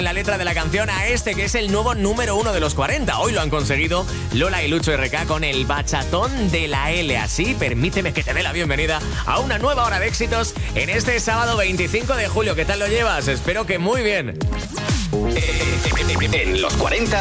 la letra de la canción a este que es el nuevo número 1 de los 40. Hoy lo han conseguido Lola y Lucho RK con el bachatón de la L. Así, permíteme que te dé la bienvenida a una nueva hora de éxitos en este sábado 25 de julio. ¿Qué tal lo llevas? Espero que muy bien. En los 40